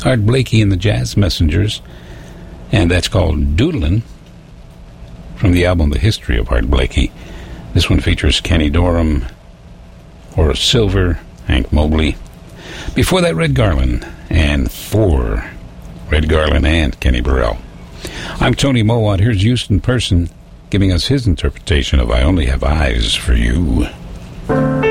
Art Blakey and the Jazz Messengers, and that's called Doodlin', from the album The History of Art Blakey. This one features Kenny Dorham, Horace Silver, Hank Mobley. Before that, Red Garland, and for Red Garland and Kenny Burrell. I'm Tony Mowat. Here's Houston Person giving us his interpretation of I Only Have Eyes for You.